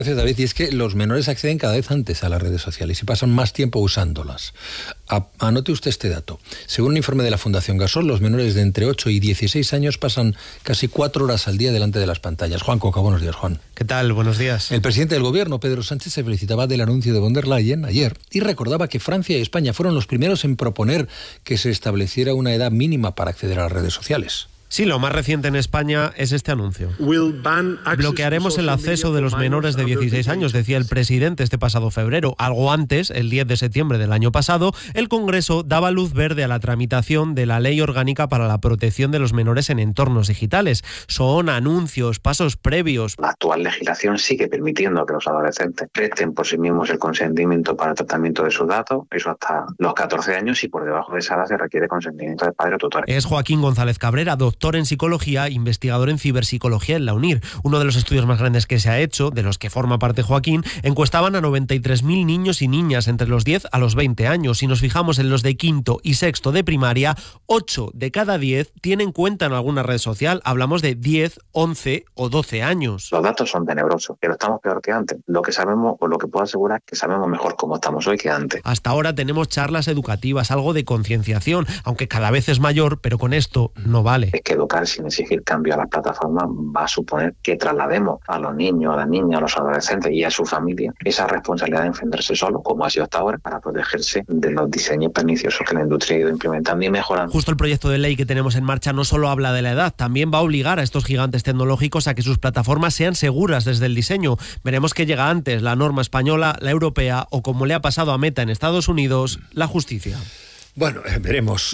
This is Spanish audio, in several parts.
Gracias, David. Y es que los menores acceden cada vez antes a las redes sociales y pasan más tiempo usándolas. Anote usted este dato. Según un informe de la Fundación Gasol, los menores de entre 8 y 16 años pasan casi 4 horas al día delante de las pantallas. Juan Coca, buenos días, Juan. ¿Qué tal? Buenos días. El presidente del gobierno, Pedro Sánchez, se felicitaba del anuncio de von der Leyen ayer y recordaba que Francia y España fueron los primeros en proponer que se estableciera una edad mínima para acceder a las redes sociales. Sí, lo más reciente en España es este anuncio. Bloquearemos el acceso de los menores de 16 años, decía el presidente este pasado febrero. Algo antes, el 10 de septiembre del año pasado, el Congreso daba luz verde a la tramitación de la Ley Orgánica para la Protección de los Menores en Entornos Digitales. Son anuncios, pasos previos. La actual legislación sigue permitiendo que los adolescentes presten por sí mismos el consentimiento para el tratamiento de sus datos, eso hasta los 14 años, y por debajo de esa edad se requiere consentimiento del padre o tutor. Es Joaquín González Cabrera, doctor en psicología, investigador en ciberpsicología en la UNIR. Uno de los estudios más grandes que se ha hecho, de los que forma parte Joaquín, encuestaban a 93.000 niños y niñas entre los 10 a los 20 años. Si nos fijamos en los de quinto y sexto de primaria, 8 de cada 10 tienen cuenta en alguna red social. Hablamos de 10, 11 o 12 años. Los datos son tenebrosos, pero estamos peor que antes. Lo que sabemos, o lo que puedo asegurar, es que sabemos mejor cómo estamos hoy que antes. Hasta ahora tenemos charlas educativas, algo de concienciación, aunque cada vez es mayor, pero con esto no vale. Es que educar sin exigir cambio a las plataformas va a suponer que traslademos a los niños, a las niñas, a los adolescentes y a su familia esa responsabilidad de defenderse solo, como ha sido hasta ahora, para protegerse de los diseños perniciosos que la industria ha ido implementando y mejorando. Justo el proyecto de ley que tenemos en marcha no solo habla de la edad, también va a obligar a estos gigantes tecnológicos a que sus plataformas sean seguras desde el diseño. Veremos qué llega antes, la norma española, la europea o, como le ha pasado a Meta en Estados Unidos, la justicia. Bueno, veremos.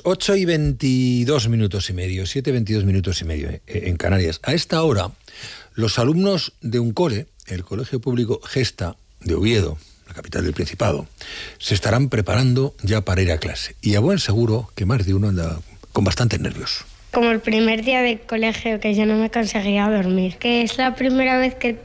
8:22 y medio, 7:22 y medio en Canarias. A esta hora, los alumnos de un cole, el Colegio Público Gesta de Oviedo, la capital del Principado, se estarán preparando ya para ir a clase. Y a buen seguro que más de uno anda con bastantes nervios. Como el primer día de colegio, que yo no me conseguía dormir. Que es la primera vez que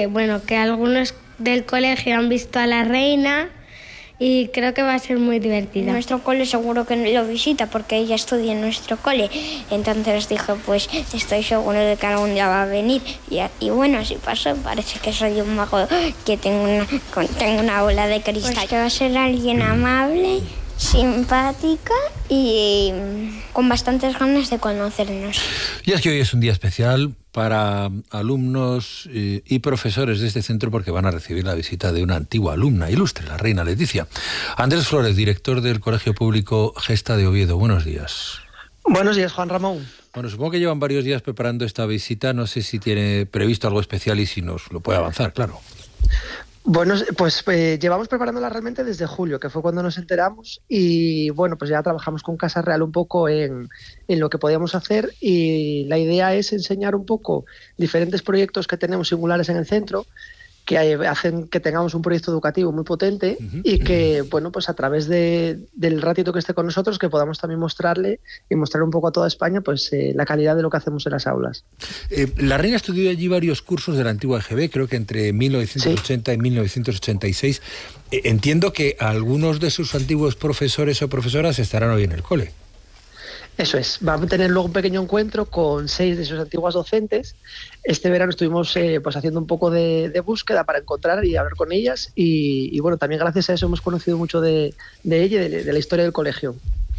algunos del colegio han visto a la reina. Y creo que va a ser muy divertida. Nuestro cole seguro que lo visita porque ella estudia en nuestro cole. Entonces dije, pues estoy seguro de que algún día va a venir. Y bueno, si pasó, parece que soy un mago, que tengo una bola de cristal. Pues que va a ser alguien amable, simpática y con bastantes ganas de conocernos. Y es que hoy es un día especial para alumnos y profesores de este centro porque van a recibir la visita de una antigua alumna ilustre, la reina Leticia. Andrés Flores, director del Colegio Público Gesta de Oviedo. Buenos días. Buenos días, Juan Ramón. Bueno, supongo que llevan varios días preparando esta visita. No sé si tiene previsto algo especial y si nos lo puede avanzar, claro. Bueno, pues llevamos preparándola realmente desde julio, que fue cuando nos enteramos, y bueno, pues ya trabajamos con Casa Real un poco en lo que podíamos hacer, y la idea es enseñar un poco diferentes proyectos que tenemos singulares en el centro, que hacen que tengamos un proyecto educativo muy potente y que, bueno, pues a través del ratito que esté con nosotros, que podamos también mostrarle y mostrar un poco a toda España pues la calidad de lo que hacemos en las aulas. La reina estudió allí varios cursos de la antigua EGB, creo que entre 1980 y 1986. Entiendo que algunos de sus antiguos profesores o profesoras estarán hoy en el cole. Eso es, vamos a tener luego un pequeño encuentro con 6 de sus antiguas docentes. Este verano estuvimos pues haciendo un poco de búsqueda para encontrar y hablar con ellas y bueno, también gracias a eso hemos conocido mucho de ella y de la historia del colegio.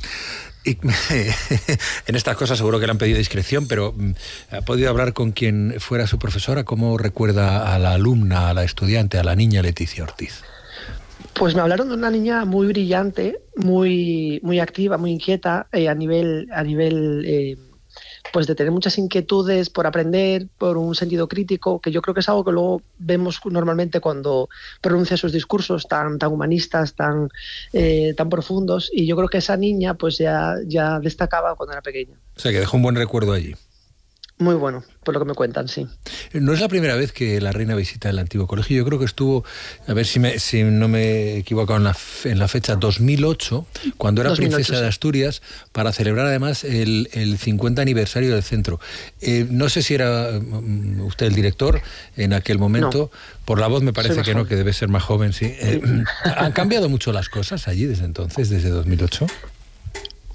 Y, en estas cosas seguro que le han pedido discreción, pero ¿ha podido hablar con quien fuera su profesora? ¿Cómo recuerda a la alumna, a la estudiante, a la niña Leticia Ortiz? Pues me hablaron de una niña muy brillante, muy activa, muy inquieta, a nivel pues de tener muchas inquietudes por aprender, por un sentido crítico, que yo creo que es algo que luego vemos normalmente cuando pronuncia sus discursos tan humanistas, tan profundos, y yo creo que esa niña pues ya destacaba cuando era pequeña. O sea, que dejó un buen recuerdo allí. Muy bueno, por lo que me cuentan, sí. No es la primera vez que la reina visita el antiguo colegio. Yo creo que estuvo, a ver si no me he equivocado en la fecha, 2008, cuando era 2008, princesa de Asturias, para celebrar además el 50 aniversario del centro. No sé si era usted el director en aquel momento. No. Por la voz me parece que no, que debe ser más joven, sí. ¿Han cambiado mucho las cosas allí desde entonces, desde 2008?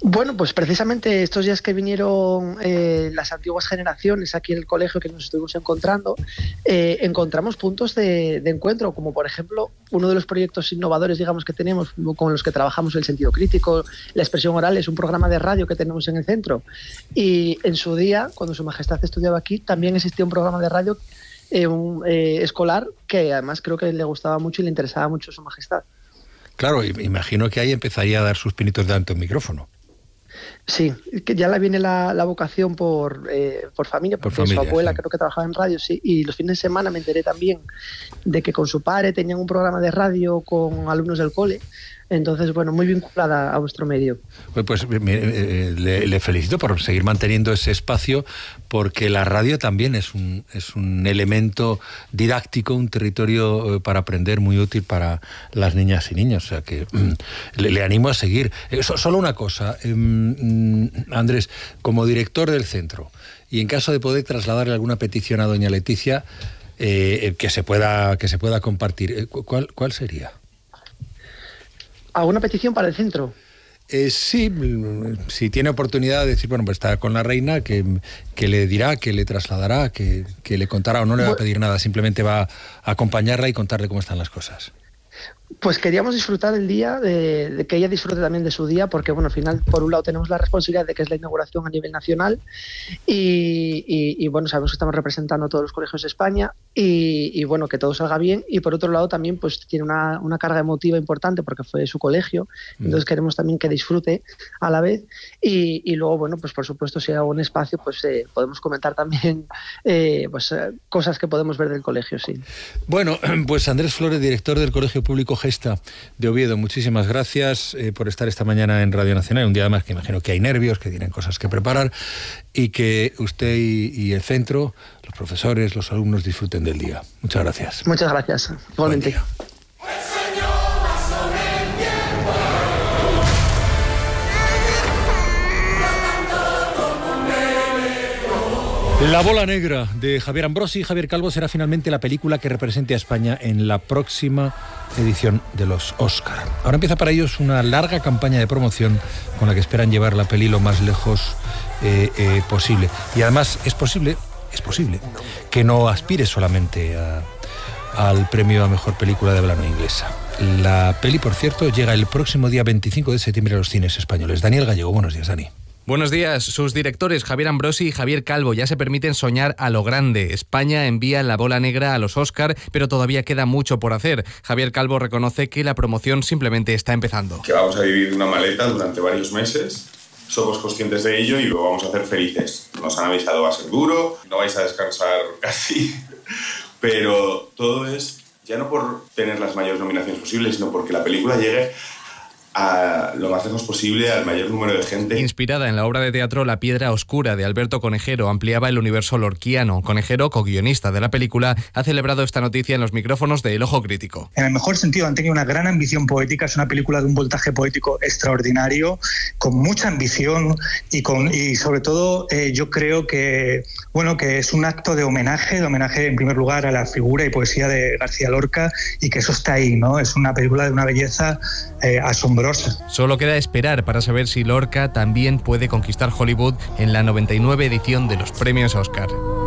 Bueno, pues precisamente estos días que vinieron las antiguas generaciones aquí en el colegio, que nos estuvimos encontrando, encontramos puntos de encuentro, como por ejemplo uno de los proyectos innovadores, digamos, que tenemos, con los que trabajamos el sentido crítico, la expresión oral, es un programa de radio que tenemos en el centro. Y en su día, cuando Su Majestad estudiaba aquí, también existía un programa de radio escolar que además creo que le gustaba mucho y le interesaba mucho a Su Majestad. Claro, imagino que ahí empezaría a dar sus pinitos delante de un micrófono. Sí, que ya le viene la vocación por familia, porque familia, su abuela creo que trabajaba en radio, sí, y los fines de semana me enteré también de que con su padre tenían un programa de radio con alumnos del cole. Entonces, bueno, muy vinculada a vuestro medio. Pues le felicito por seguir manteniendo ese espacio, porque la radio también es un elemento didáctico, un territorio para aprender muy útil para las niñas y niños. O sea que le animo a seguir. Solo una cosa, Andrés, como director del centro, y en caso de poder trasladarle alguna petición a doña Leticia, que se pueda compartir, ¿cuál sería? ¿Alguna petición para el centro? Sí, si tiene oportunidad de decir, bueno, pues está con la reina, que le dirá, que le trasladará, que le contará, o no le va a pedir nada, simplemente va a acompañarla y contarle cómo están las cosas. Pues queríamos disfrutar el día, de que ella disfrute también de su día, porque bueno, al final, por un lado tenemos la responsabilidad de que es la inauguración a nivel nacional y bueno, sabemos que estamos representando a todos los colegios de España y bueno, que todo salga bien, y por otro lado también pues tiene una carga emotiva importante porque fue su colegio, entonces queremos también que disfrute a la vez y luego bueno, pues por supuesto si hay algún espacio pues podemos comentar también cosas que podemos ver del colegio, sí. Bueno, pues Andrés Flores, director del Colegio Público Gesta de Oviedo, muchísimas gracias por estar esta mañana en Radio Nacional, un día más que imagino que hay nervios, que tienen cosas que preparar y que usted y el centro, los profesores, los alumnos disfruten del día. Muchas gracias. Muchas gracias. Igualmente. La bola negra de Javier Ambrosi y Javier Calvo será finalmente la película que represente a España en la próxima edición de los Oscar. Ahora empieza para ellos una larga campaña de promoción con la que esperan llevar la peli lo más lejos posible. Y además es posible que no aspire solamente al premio a mejor película de habla no inglesa. La peli, por cierto, llega el próximo día 25 de septiembre a los cines españoles. Daniel Gallego, buenos días, Dani. Buenos días. Sus directores Javier Ambrosi y Javier Calvo ya se permiten soñar a lo grande. España envía la bola negra a los Oscar, pero todavía queda mucho por hacer. Javier Calvo reconoce que la promoción simplemente está empezando. Que vamos a vivir una maleta durante varios meses. Somos conscientes de ello y lo vamos a hacer felices. Nos han avisado, va a ser duro, no vais a descansar casi, pero todo es ya no por tener las mayores nominaciones posibles, sino porque la película llegue a lo más lejos posible al mayor número de gente. Inspirada en la obra de teatro La piedra oscura de Alberto Conejero, ampliaba el universo lorquiano. Conejero, co-guionista de la película, ha celebrado esta noticia en los micrófonos de El Ojo Crítico. En el mejor sentido, han tenido una gran ambición poética. Es una película de un voltaje poético extraordinario, con mucha ambición y sobre todo yo creo que es un acto de homenaje en primer lugar a la figura y poesía de García Lorca, y que eso está ahí, ¿no? Es una película de una belleza asombrosa. Solo queda esperar para saber si Lorca también puede conquistar Hollywood en la 99 edición de los premios Oscar.